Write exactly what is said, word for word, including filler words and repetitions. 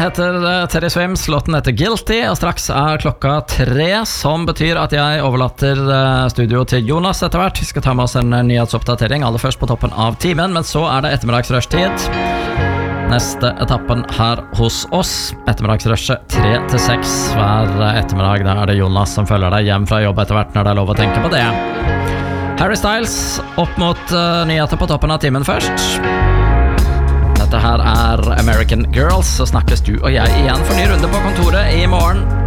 heter Teddy Swims, låten heter Guilty, og straks er klokka tre, som betyr at jeg overlater studio til Jonas etter hvert. Vi skal ta med oss en nyhetsoppdatering, aller først på toppen av timen, men så er det ettermiddagsrushtid. Neste etappen her hos oss, ettermiddagsrushet tre til seks hver ettermiddag. Da er det Jonas som følger deg hjem fra jobb etter hvert når det er lov å tenke på det. Harry Styles opp mot uh, nyheter på toppen av timen først. Dette her er American Girls, så snakkes du og jeg igjen for ny runde på kontoret i morgen.